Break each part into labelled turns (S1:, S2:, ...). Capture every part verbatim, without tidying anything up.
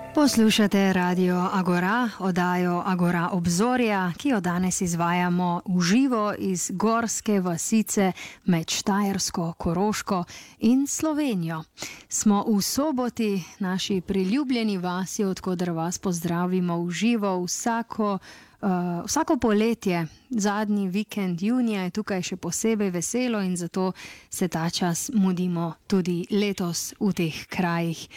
S1: Poslušate Radio Agora, oddajo Agora Obzorja, ki jo danes izvajamo v živo iz gorske vasice med Štajersko, Koroško in Slovenijo. Smo v Soboti, naši priljubljeni vasi, odkoder vas pozdravimo v živo vsako, uh, vsako poletje. Zadnji vikend junija je tukaj še posebej veselo in zato se ta čas mudimo tudi letos v teh krajih.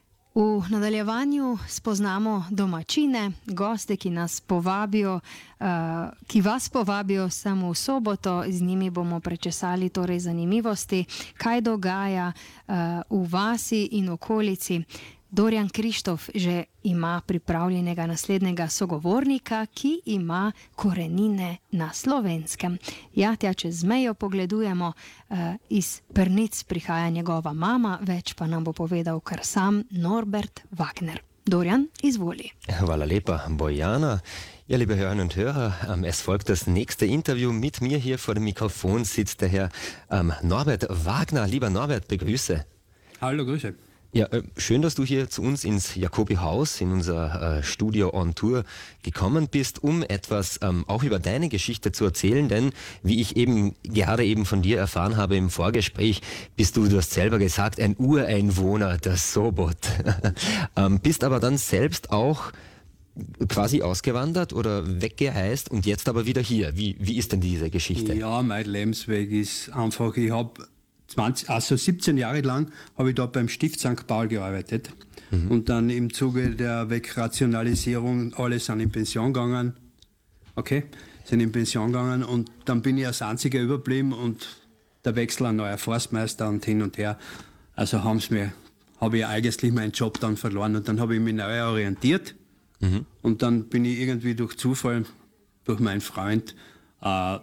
S1: V nadaljevanju spoznamo domačine, goste, ki nas povabijo, uh, ki vas povabijo samo v soboto. Z njimi bomo prečesali torej zanimivosti, kaj dogaja uh, v vasi in okolici. Dorjan Krištof že ima pripravljenega naslednjega sogovornika, ki ima korenine na Slovenskem. Ja, tja čez mejo pogledujemo, uh, iz Prnic prihaja njegova mama, več pa nam bo povedal kar sam Norbert Wagner. Dorjan, izvoli.
S2: Hvala lepa, Bojana. Ja, liebe Hörerinnen und Hörer, ähm, es folgt das nächste Interview. Mit mir hier vor dem Mikrofon sitzt der Herr ähm, Norbert Wagner. Lieber Norbert, begrüße.
S3: Hallo, Grüße.
S2: Ja, schön, dass du hier zu uns ins Jacobi-Haus, in unser äh, Studio on Tour gekommen bist, um etwas ähm, auch über deine Geschichte zu erzählen, denn wie ich eben gerade eben von dir erfahren habe im Vorgespräch, bist du, du hast selber gesagt, ein Ureinwohner der Sobot. ähm, bist aber dann selbst auch quasi ausgewandert oder weggereist und jetzt aber wieder hier. Wie, wie ist denn diese Geschichte?
S3: Ja, mein Lebensweg ist einfach, ich habe zwanzig, also siebzehn Jahre lang habe ich dort beim Stift Sankt Paul gearbeitet. Mhm. Und dann im Zuge der Wegrationalisierung, alle sind in Pension gegangen. Okay, sind in Pension gegangen und dann bin ich als einziger überblieben und der Wechsel ein neuer Forstmeister und hin und her. Also haben's mir, habe ich eigentlich meinen Job dann verloren und dann habe ich mich neu orientiert. Mhm. Und dann bin ich irgendwie durch Zufall, durch meinen Freund, äh,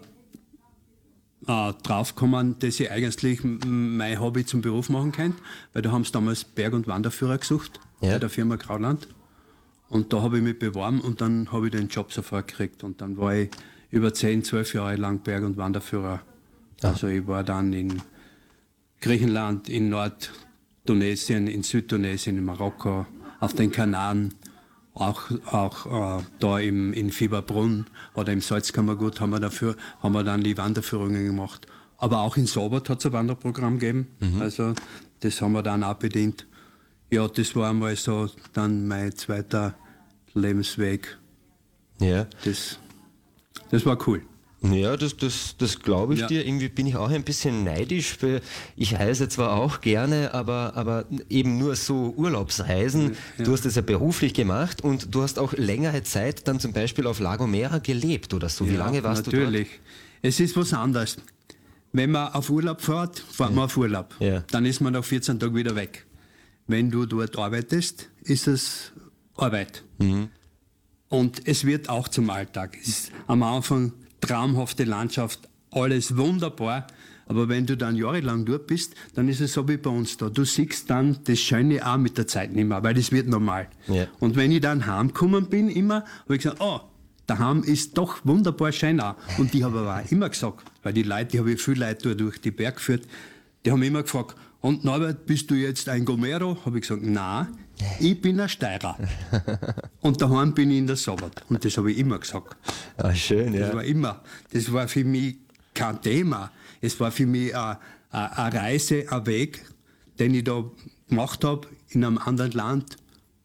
S3: Äh, draufgekommen, dass ich eigentlich mein Hobby zum Beruf machen kann, weil da haben sie damals Berg- und Wanderführer gesucht, ja, bei der Firma Krauland. Und da habe ich mich beworben und dann habe ich den Job sofort gekriegt. Und dann war ich über zehn, zwölf Jahre lang Berg- und Wanderführer. Ja. Also ich war dann in Griechenland, in Nordtunesien, in Südtunesien, in Marokko, auf den Kanaren. Auch, auch äh, da im, in Fieberbrunn oder im Salzkammergut haben wir dafür, haben wir dann die Wanderführungen gemacht. Aber auch in Sobot hat es ein Wanderprogramm gegeben. Mhm. Also das haben wir dann auch bedient. Ja, das war einmal so dann mein zweiter Lebensweg.
S2: Ja.
S3: Das, das war cool.
S2: Ja, das, das, das glaube ich ja. dir. Irgendwie bin ich auch ein bisschen neidisch, weil ich reise zwar auch gerne, aber, aber eben nur so Urlaubsreisen. Ja. Du hast das ja beruflich gemacht und du hast auch längere Zeit dann zum Beispiel auf La Gomera gelebt oder so. Wie ja, lange warst
S3: natürlich.
S2: du dort?
S3: Natürlich. Es ist was anderes. Wenn man auf Urlaub fährt, fährt ja. man auf Urlaub. Ja. Dann ist man nach vierzehn Tagen wieder weg. Wenn du dort arbeitest, ist es Arbeit. Mhm. Und es wird auch zum Alltag. Es ist am Anfang traumhafte Landschaft, alles wunderbar, aber wenn du dann jahrelang dort bist, dann ist es so wie bei uns da. Du siehst dann das Schöne auch mit der Zeit nicht mehr, weil das wird normal. Ja. Und wenn ich dann heimgekommen bin, immer, habe ich gesagt, oh, daheim ist doch wunderbar schön auch. Und die habe aber auch immer gesagt, weil die Leute, die habe ich viele Leute durch die Berg geführt, die haben immer gefragt, und Norbert, bist du jetzt ein Gomero? Habe ich gesagt, nein, ich bin ein Steirer. Und daheim bin ich in der Sobot. Und das habe ich immer gesagt.
S2: Ah, schön, ja.
S3: Das war immer, das war für mich kein Thema. Es war für mich eine, eine Reise, ein Weg, den ich da gemacht habe in einem anderen Land.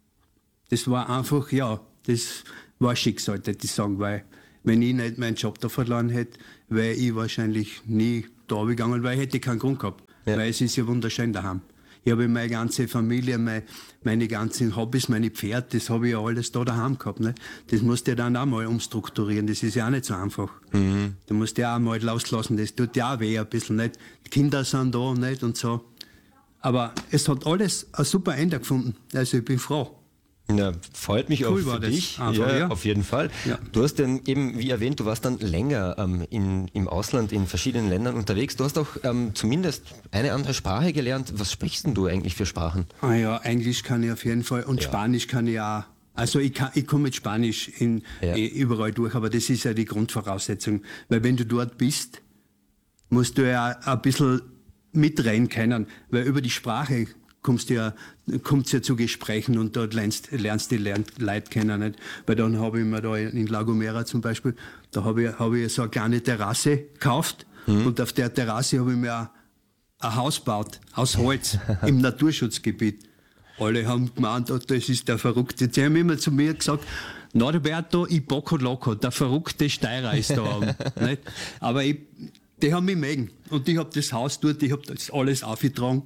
S3: Das war einfach, ja, das war Schicksal, würde ich sagen, weil wenn ich nicht meinen Job da verloren hätte, wäre ich wahrscheinlich nie da gegangen, weil ich hätte keinen Grund gehabt. Ja. Weil es ist ja wunderschön daheim. Ich habe meine ganze Familie, meine, meine ganzen Hobbys, meine Pferde, das habe ich ja alles da daheim gehabt. Ne? Das musst du ja dann auch mal umstrukturieren, das ist ja auch nicht so einfach. Mhm. Du musst ja auch mal loslassen, das tut ja auch weh ein bisschen. Nicht? Die Kinder sind da nicht und so. Aber es hat alles ein super Ende gefunden, also ich bin froh.
S2: Ja, freut mich
S3: cool
S2: auch für dich.
S3: Einfach,
S2: ja,
S3: ja,
S2: auf jeden Fall. Ja. Du hast dann eben, wie erwähnt, du warst dann länger ähm, in, im Ausland, in verschiedenen Ländern unterwegs. Du hast auch ähm, zumindest eine andere Sprache gelernt. Was sprichst denn du eigentlich für Sprachen?
S3: Ah ja, Englisch kann ich auf jeden Fall und ja. Spanisch kann ich auch. Also ich, kann, ich komme mit Spanisch in, ja. überall durch, aber das ist ja die Grundvoraussetzung. Weil wenn du dort bist, musst du ja ein bisschen mitreden können, weil über die Sprache kommst du ja, kommst ja zu Gesprächen und dort lernst, lernst die Leute kennen. Nicht? Weil dann habe ich mir da in La Gomera zum Beispiel, da habe ich, hab ich so eine kleine Terrasse gekauft mhm. und auf der Terrasse habe ich mir ein, ein Haus gebaut, aus Holz, im Naturschutzgebiet. Alle haben gemeint, oh, das ist der Verrückte. Sie haben immer zu mir gesagt, Norberto i Bocco Loco, der verrückte Steirer ist da oben. Nicht? Aber ich, die haben mich mögen. Und ich habe das Haus dort, ich habe das alles aufgetragen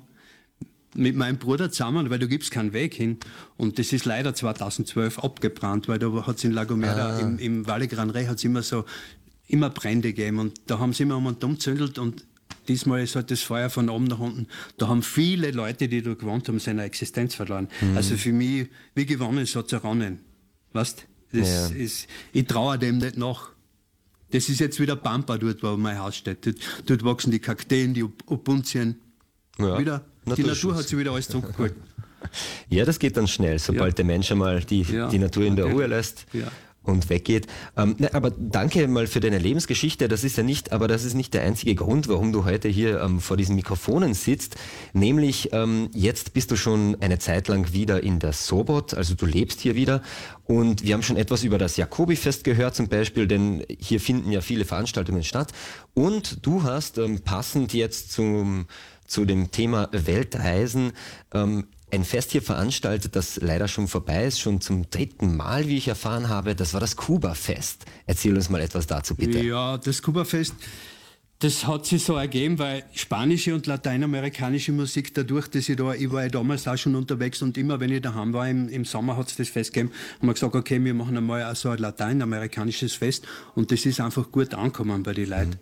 S3: mit meinem Bruder zusammen, weil da gibt's keinen Weg hin. Und das ist leider zweitausendzwölf abgebrannt, weil da hat's in La Gomera, ah. im, im Valle Gran Rey, hat's immer so, immer Brände gegeben. Und da haben sie immer um und um gezündelt und diesmal ist halt das Feuer von oben nach unten. Da haben viele Leute, die da gewohnt haben, seine Existenz verloren. Mhm. Also für mich, wie gewonnen, so zerronnen. Weißt? Das ja. ist, ich traue dem nicht nach. Das ist jetzt wieder Pampa dort, wo mein Haus steht. Dort, dort wachsen die Kakteen, die Opuntien. Ja. Wieder, die Natur hat sich wieder alles zurückgeholt.
S2: Ja, das geht dann schnell, sobald ja. der Mensch einmal die, ja. die Natur in der Ruhe lässt. Ja. Und weggeht. Ähm, ne, aber danke mal für deine Lebensgeschichte. Das ist ja nicht, aber das ist nicht der einzige Grund, warum du heute hier ähm, vor diesen Mikrofonen sitzt. Nämlich ähm, jetzt bist du schon eine Zeit lang wieder in der Sobot, also du lebst hier wieder. Und wir haben schon etwas über das Jakobifest gehört zum Beispiel, denn hier finden ja viele Veranstaltungen statt. Und du hast ähm, passend jetzt zum zu dem Thema Weltreisen ähm, ein Fest hier veranstaltet, das leider schon vorbei ist, schon zum dritten Mal, wie ich erfahren habe. Das war das Kuba-Fest. Erzähl uns mal etwas dazu, bitte.
S3: Ja, das Kuba-Fest, das hat sich so ergeben, weil spanische und lateinamerikanische Musik, dadurch, dass ich da, ich war ja damals auch schon unterwegs und immer, wenn ich daheim war, im, im Sommer hat es das Fest gegeben, haben wir gesagt, okay, wir machen einmal auch so ein lateinamerikanisches Fest und das ist einfach gut angekommen bei den Leuten. Mhm.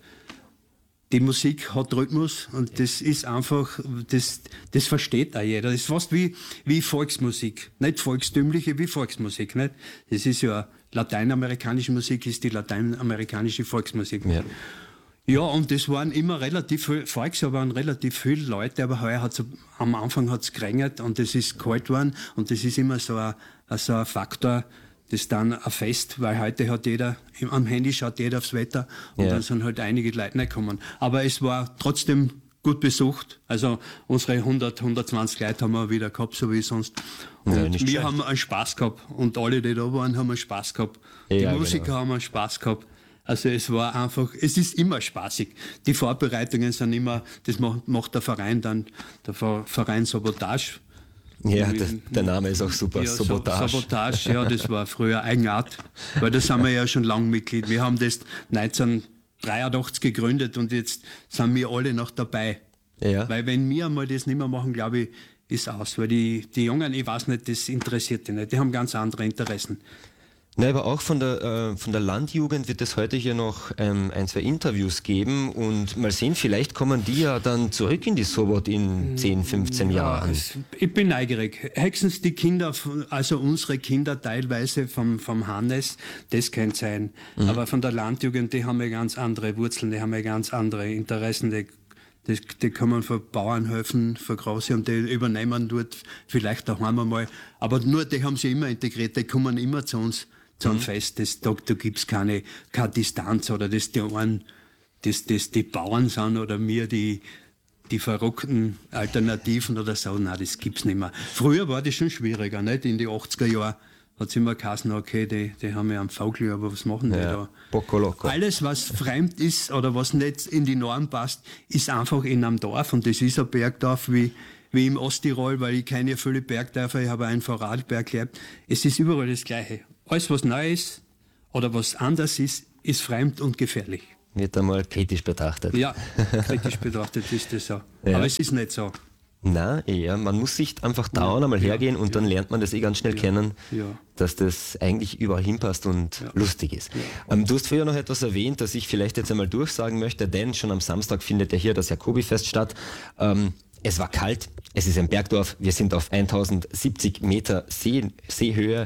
S3: Die Musik hat Rhythmus und das ist einfach, das, das versteht auch jeder. Das ist fast wie, wie Volksmusik. Nicht volkstümliche, wie Volksmusik. Nicht? Das ist ja, lateinamerikanische Musik ist die lateinamerikanische Volksmusik. Ja, ja und das waren immer relativ viele, voriges Jahr waren relativ viele Leute, aber heuer hat's, am Anfang hat es geregnet und es ist kalt geworden und das ist immer so ein, so ein Faktor, das ist dann ein Fest, weil heute hat jeder, am Handy schaut jeder aufs Wetter und ja. dann sind halt einige Leute nicht gekommen. Aber es war trotzdem gut besucht. Also unsere hundert, hundertzwanzig Leute haben wir wieder gehabt, so wie sonst. Und ja, wir schlecht. haben einen Spaß gehabt und alle, die da waren, haben einen Spaß gehabt. Die ja, Musiker genau. haben einen Spaß gehabt. Also es war einfach, es ist immer spaßig. Die Vorbereitungen sind immer, das macht, macht der Verein dann, der Verein Sabotage.
S2: Ja, der, der Name ist auch super, ja, Sabotage.
S3: Sabotage, ja, das war früher Eigenart, weil da sind wir ja schon lange Mitglied. Wir haben das neunzehnhundertdreiundachtzig gegründet und jetzt sind wir alle noch dabei. Ja. Weil wenn wir einmal das nicht mehr machen, glaube ich, ist aus. Weil die, die Jungen, ich weiß nicht, das interessiert die nicht, die haben ganz andere Interessen.
S2: Na, aber auch von der, äh, von der Landjugend wird es heute hier noch ähm, ein, zwei Interviews geben und mal sehen, vielleicht kommen die ja dann zurück in die Sobot in zehn, fünfzehn ja, Jahren.
S3: Es, ich bin neugierig. Höchstens die Kinder, also unsere Kinder teilweise vom, vom Hannes, das könnte sein. Mhm. Aber von der Landjugend, die haben ja ganz andere Wurzeln, die haben ja ganz andere Interessen, die Die, die kommen von Bauernhöfen, von Große und die übernehmen dort vielleicht daheim einmal. Aber nur die haben sie immer integriert, die kommen immer zu uns, zu einem mhm. Fest. Das, da da gibt es keine, keine Distanz oder dass die einen, dass, dass die Bauern sind oder mir die, die verrückten Alternativen oder so. Nein, das gibt's nicht mehr. Früher war das schon schwieriger, nicht? In die achtziger Jahren hat es immer geheißen, okay, die, die haben ja einen Vogel, aber was machen die
S2: ja,
S3: da?
S2: Bocco Loco.
S3: Alles, was fremd ist oder was nicht in die Norm passt, ist einfach in einem Dorf. Und das ist ein Bergdorf wie, wie im Osttirol, weil ich kenne ja viele Bergdörfer, ich habe einen Vorarlberg gelebt. Es ist überall das Gleiche. Alles, was neu ist oder was anders ist, ist fremd und gefährlich.
S2: Wird einmal kritisch betrachtet.
S3: Ja, kritisch betrachtet ist das so. Ja. Aber es ist nicht so.
S2: Na, eher. Man muss sich einfach trauen, einmal ja, hergehen und ja. dann lernt man das eh ganz schnell ja. kennen, ja. dass das eigentlich überall hinpasst und ja. lustig ist. Ja. Ähm, du hast früher noch etwas erwähnt, das ich vielleicht jetzt einmal durchsagen möchte, denn schon am Samstag findet ja hier das Jakobifest statt. Ähm, es war kalt, es ist ein Bergdorf, wir sind auf eintausendsiebzig Meter See, Seehöhe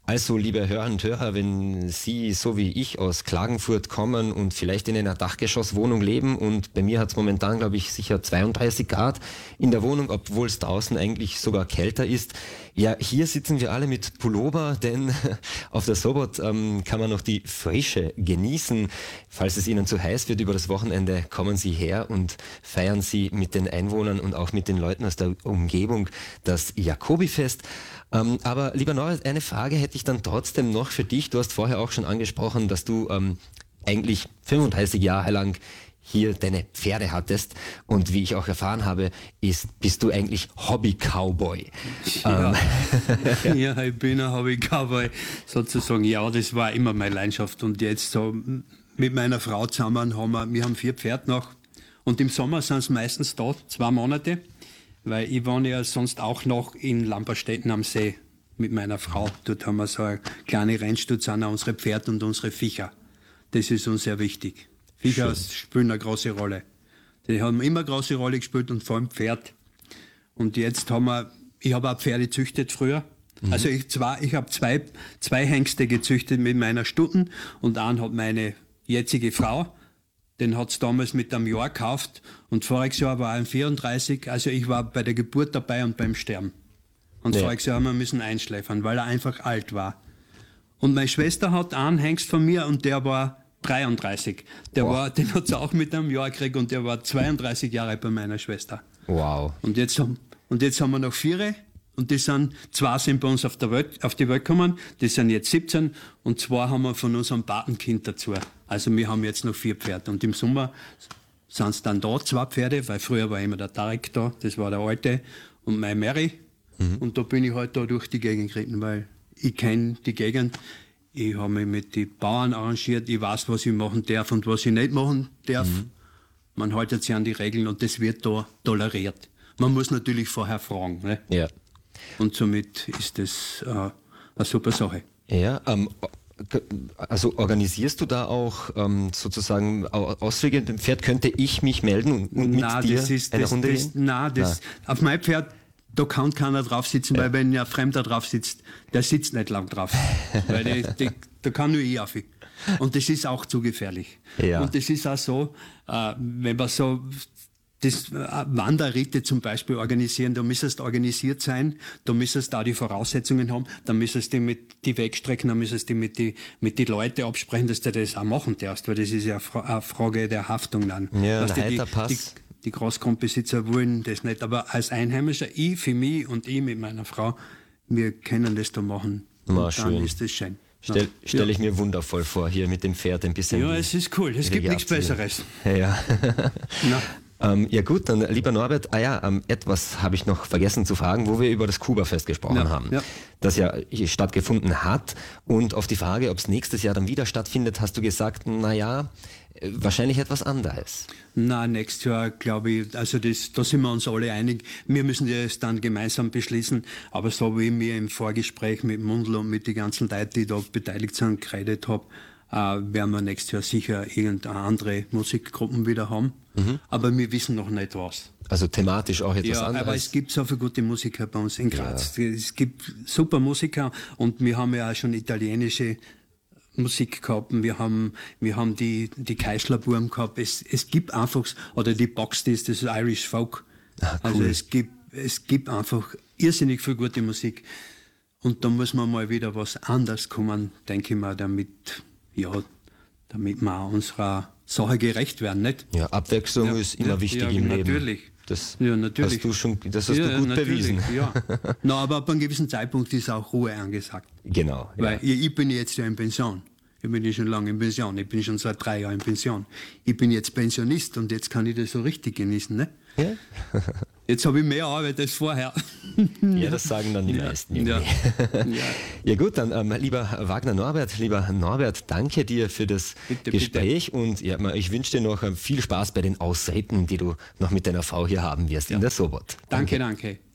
S2: Also, liebe Hörerinnen und Hörer, wenn Sie, so wie ich, aus Klagenfurt kommen und vielleicht in einer Dachgeschosswohnung leben und bei mir hat es momentan, glaube ich, sicher zweiunddreißig Grad in der Wohnung, obwohl es draußen eigentlich sogar kälter ist. Ja, hier sitzen wir alle mit Pullover, denn auf der Sobot ähm, kann man noch die Frische genießen. Falls es Ihnen zu heiß wird über das Wochenende, kommen Sie her und feiern Sie mit den Einwohnern und auch mit den Leuten aus der Umgebung das Jakobifest. Ähm, aber lieber Norbert, eine Frage hätte ich dann trotzdem noch für dich. Du hast vorher auch schon angesprochen, dass du ähm, eigentlich fünfunddreißig Jahre lang hier deine Pferde hattest und wie ich auch erfahren habe, ist, bist du eigentlich Hobby-Cowboy.
S3: Ja, ähm. ja, ich bin ein Hobby-Cowboy sozusagen. Ja, das war immer meine Leidenschaft und jetzt so mit meiner Frau zusammen haben wir, wir haben vier Pferde noch und im Sommer sind es meistens da, zwei Monate. Weil ich wohne ja sonst auch noch in Lamperstetten am See mit meiner Frau. Dort haben wir so eine kleine Ranch, dort sind auch unsere Pferde und unsere Viecher. Das ist uns sehr wichtig. Viecher Schön. Spielen eine große Rolle. Die haben immer eine große Rolle gespielt und vor allem Pferd. Und jetzt haben wir, ich habe auch Pferde gezüchtet früher. Mhm. Also ich, zwei, ich habe zwei, zwei Hengste gezüchtet mit meiner Stutten und einen hat meine jetzige Frau. Den hat es damals mit einem Jahr gekauft und voriges Jahr war er vierunddreißig, also ich war bei der Geburt dabei und beim Sterben. Und ja. voriges Jahr haben wir müssen einschläfern, weil er einfach alt war. Und meine Schwester hat einen Hengst von mir und der war dreiunddreißig. Der wow. war, den hat sie auch mit einem Jahr gekriegt und der war zweiunddreißig Jahre bei meiner Schwester.
S2: Wow.
S3: Und jetzt haben, und jetzt haben wir noch vier. Und die sind, zwei sind bei uns auf, der Welt, auf die Welt gekommen, die sind jetzt siebzehn und zwei haben wir von unserem Patenkind dazu. Also wir haben jetzt noch vier Pferde. Und im Sommer sind es dann da zwei Pferde, weil früher war immer der Tarek da, das war der Alte, und meine Mary. Mhm. Und da bin ich halt da durch die Gegend geritten, weil ich kenne die Gegend. Ich habe mich mit den Bauern arrangiert, ich weiß, was ich machen darf und was ich nicht machen darf. Mhm. Man haltet sich an die Regeln und das wird da toleriert. Man muss natürlich vorher fragen. Ne?
S2: Ja.
S3: Und somit ist das äh, eine super Sache.
S2: Ja, ähm, also organisierst du da auch ähm, sozusagen Ausflüge mit dem Pferd? Könnte ich mich melden und, und mit
S3: nein,
S2: dir
S3: das ist,
S2: eine
S3: das,
S2: Runde
S3: das,
S2: gehen?
S3: Nein, das, nein. Auf mein Pferd, da kann keiner drauf sitzen, ja. weil wenn ein Fremder drauf sitzt, der sitzt nicht lang drauf. weil die, die, da kann nur ich auf. Und das ist auch zu gefährlich. Ja. Und das ist auch so, äh, wenn man so... Das Wanderritte zum Beispiel organisieren, da müsstest du organisiert sein, da müsstest du auch die Voraussetzungen haben, da müsstest du mit die Wegstrecken, da müsstest du mit die, mit die Leute absprechen, dass du das auch machen darfst, weil das ist ja eine Frage der Haftung dann.
S2: Ja,
S3: weißt du,
S2: ein
S3: die,
S2: Pass.
S3: die, die Großgrundbesitzer wollen das nicht, aber als Einheimischer, ich für mich und ich mit meiner Frau, wir können das da machen.
S2: Na,
S3: und
S2: schön.
S3: dann ist das schön.
S2: Stell, stell
S3: ja.
S2: ich mir wundervoll vor, hier mit dem Pferd ein bisschen.
S3: Ja, es ist cool, es gibt nichts Besseres.
S2: Ja. Ähm, ja gut, dann lieber Norbert, ah ja, ähm, etwas habe ich noch vergessen zu fragen, wo wir über das Kubafest gesprochen
S3: ja,
S2: haben,
S3: ja.
S2: das ja hier stattgefunden hat, und auf die Frage, ob es nächstes Jahr dann wieder stattfindet, hast du gesagt, naja, wahrscheinlich etwas anderes.
S3: Na, nächstes Jahr glaube ich, also das, da sind wir uns alle einig, wir müssen das dann gemeinsam beschließen, aber so wie ich mir im Vorgespräch mit Mundl und mit den ganzen Leuten, die da beteiligt sind, geredet habe, Uh, werden wir nächstes Jahr sicher irgendeine andere Musikgruppen wieder haben. Mhm. Aber wir wissen noch nicht was.
S2: Also thematisch auch etwas
S3: ja,
S2: anderes?
S3: Aber es gibt so viele gute Musiker bei uns in Graz. Ja. Es gibt super Musiker und wir haben ja auch schon italienische Musik gehabt. Wir haben, wir haben die, die Keischlerburm gehabt. Es, es gibt einfach, oder die Boxties, das ist Irish Folk.
S2: Ah, cool.
S3: Also es gibt, es gibt einfach irrsinnig viel gute Musik. Und da muss man mal wieder was anderes kommen, denke ich mal, damit... Ja, damit wir auch unserer Sache gerecht werden, nicht?
S2: Ja, Abwechslung ja, ist immer
S3: ja,
S2: wichtig
S3: ja,
S2: im
S3: natürlich.
S2: Leben. Das
S3: ja, natürlich.
S2: hast du schon, das hast
S3: ja,
S2: du gut bewiesen.
S3: Ja. No, aber ab einem gewissen Zeitpunkt ist auch Ruhe angesagt.
S2: Genau.
S3: Weil
S2: ja.
S3: ich, ich bin jetzt ja in Pension. Ich bin ja schon lange in Pension. Ich bin schon seit drei Jahren in Pension. Ich bin jetzt Pensionist und jetzt kann ich das so richtig genießen, ne?
S2: Ja.
S3: Jetzt habe ich mehr Arbeit als vorher.
S2: Ja, das sagen dann die
S3: ja.
S2: meisten. Ja.
S3: Ja.
S2: Ja gut, dann ähm, lieber Wagner Norbert, lieber Norbert, danke dir für das
S3: bitte,
S2: Gespräch
S3: bitte.
S2: Und ja, ich wünsche dir noch viel Spaß bei den Ausreden, die du noch mit deiner Frau hier haben wirst ja. in der Sobot.
S3: Danke, danke. danke.